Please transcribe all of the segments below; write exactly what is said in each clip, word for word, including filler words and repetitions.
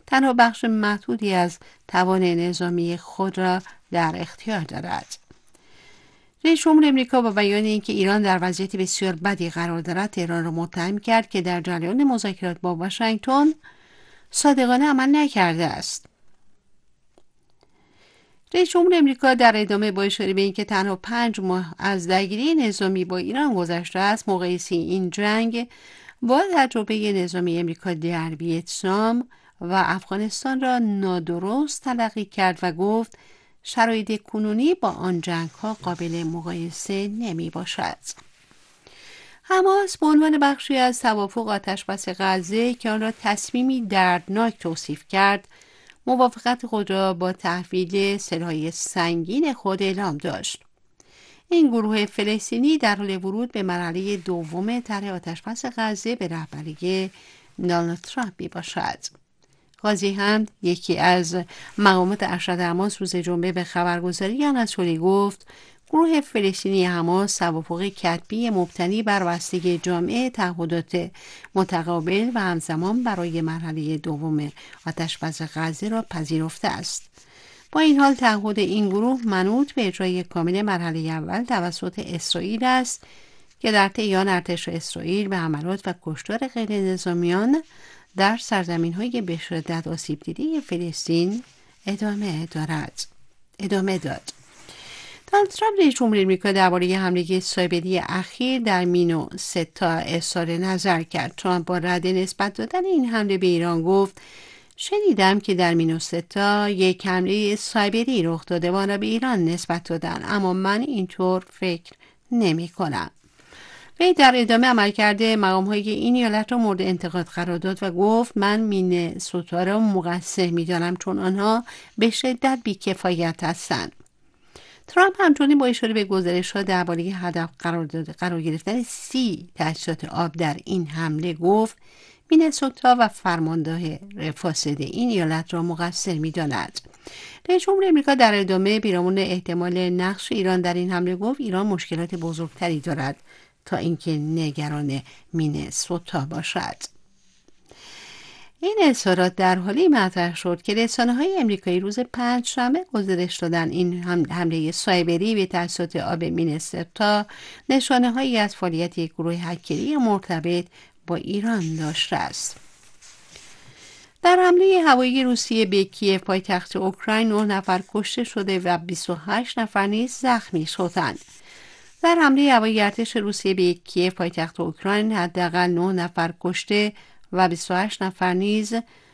تنها بخش محدودی از توان نظامی خود را در اختیار دارد. رئیس جمهور امریکا با بیان اینکه ایران در وضعیت بسیار بدی قرار دارد، تهران را متهم کرد که در جریان مذاکرات با واشنگتن صادقانه عمل نکرده است. رئیس جمهور امریکا در ادامه با اشاره به اینکه تنها پنج ماه از درگیری نظامی با ایران گذشته است، مقایسه این جنگ با تجربه نظامی امریکا در ویتنام و افغانستان را نادرست تلقی کرد و گفت شرایط کنونی با آن جنگ ها قابل مقایسه نمی باشد. حماس به عنوان بخشی از توافق آتشبس غزه که آن را تصمیمی دردناک توصیف کرد، موافقت خود را با تحویل سلاح‌های سنگین خود اعلام داشت. این گروه فلسطینی در حال ورود به مرحله دوم طرح آتشبس غزه به رهبری دونالد ترامپ می باشد. قاضی حمد، یکی از مقامات ارشد حماس، روز جمعه به خبرگزاری آناتولی گفت گروه فلسطینی حماس توافق کتبی مبتنی بر بستگی جامعه تعهدات متقابل و همزمان برای مرحله دوم آتشبس غزه را پذیرفته است. با این حال تعهد این گروه منوط به اجرای کامل مرحله اول توسط اسرائیل است که در طی آن ارتش اسرائیل به حملات و کشتار غیر نظامیان در سرزمین‌های به شدت آسیب دیده فلسطین ادامه دارد. ادامه داد. دونالد ترامپ رئیس جمهور آمریکا درباره حمله سایبری اخیر در مینو ستا اظهار نظر کرد. ترامپ با رد نسبت دادن این حمله به ایران گفت شنیدم که در مینو ستا یک حمله سایبری رخ داده و آن را به ایران نسبت دادن، اما من اینطور فکر نمی کنم. وی در ادامه عملکرد مقام‌های این ایالت را مورد انتقاد قرار داد و گفت من مینه‌سوتا را مقصر می‌دانم چون آنها به شدت بی‌کفایت هستند. ترامپ همچنین با اشاره به گزارش‌ها درباره هدف قرار داده قرار گرفتن سی تأسیسات آب در این حمله گفت مینه‌سوتا و فرمانده فاسد این ایالت را مقصر می‌داند. رئیس جمهور آمریکا در ادامه بیرامون احتمال نقش ایران در این حمله گفت ایران مشکلات بزرگتری دارد تا اینکه نگران مینه‌سوتا باشد. این اظهارات در حالی مطرح شد که رسانه‌های آمریکایی روز پنجشنبه گزارش دادند این حمله سایبری به تأسیسات آب مینه‌سوتا نشانه‌هایی از فعالیت یک گروه هکری مرتبط با ایران داشته است. در حمله هوایی روسیه به کیف پایتخت اوکراین نه نفر کشته شده و بیست و هشت نفر نیز زخمی شدند. در حمله هوایی ارتش روسیه به کیف پایتخت اوکراین حداقل نه نفر کشته و بیست و هشت نفر نیز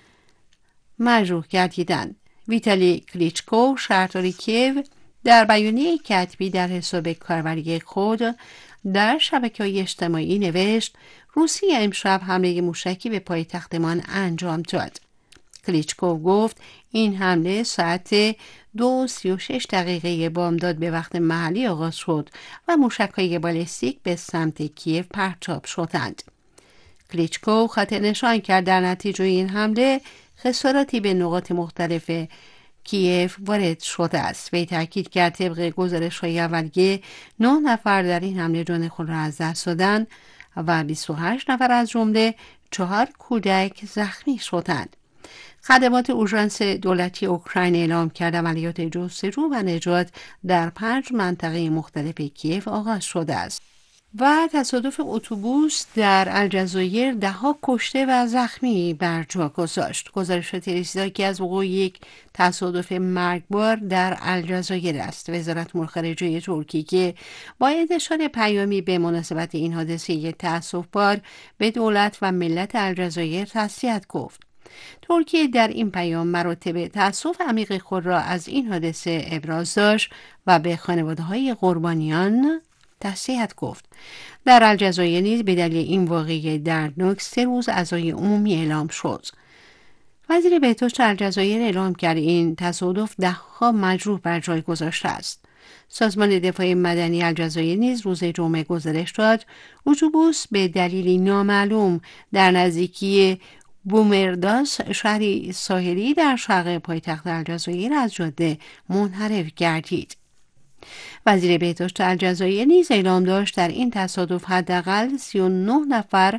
مجروح گردیدند. ویتالی کلیچکو شهردار کیف در بیانیه کتبی در حساب کاربری خود در شبکه‌های اجتماعی نوشت روسیه امشب حمله موشکی به پایتختمان انجام داد. کلیچکو گفت این حمله ساعت دو و سی و شش دقیقه بامداد به وقت محلی آغاز شد و موشک‌های بالستیک به سمت کیف پرتاب شدند. کلیچکو خاطر نشان کرد در نتیجه این حمله خساراتی به نقاط مختلف کیف وارد شده است. وی تاکید کرد طبق گزارش‌های اولیه نه نفر در این حمله جان خود را از دست دادند و بیست و هشت نفر از جمله چهار کودک زخمی شدند. خدمات اورژانس دولتی اوکراین اعلام کرد عملیات جستجو و نجات در پنج منطقه مختلف کیف آغاز شده است. و تصادف اتوبوس در الجزایر ده ها کشته و زخمی بر جا گذاشت. گزارشات رسیده که از وقوع یک تصادف مرگبار در الجزایر است. وزارت امور خارجه ترکیه که با انتشار پیامی به مناسبت این حادثه تأسف‌بار به دولت و ملت الجزایر تسلیت گفت. ترکیه در این پیام مراتب تأسف عمیق خود را از این حادثه ابراز داشت و به خانواده‌های قربانیان تسلیت گفت. در الجزایر نیز به دلیل این واقعه دردناک سه روز عزای عمومی اعلام شد. وزیر بهداشت الجزایر اعلام کرد این تصادف ده ها مجروح بر جای گذاشته است. سازمان دفاع مدنی الجزایر نیز روز جمعه گزارش داد اتوبوس به دلیلی نامعلوم در نزدیکی بومرداس شهری ساحلی در شرق پایتخت الجزایر از جاده منحرف گردید. وزیر بهداشت الجزایر نیز اعلام داشت در این تصادف حداقل سی و نه نفر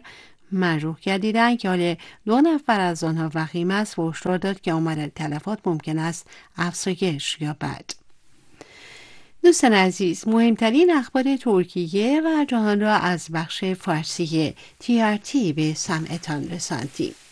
مجروح گردیدند که حال دو نفر از آنها وخیم است و هشدار داد که آمار تلفات ممکن است افزایش یابد. دوستان عزیز، مهمترین اخبار ترکیه و جهان را از بخش فارسی تی آر تی به سمعتان رساندیم.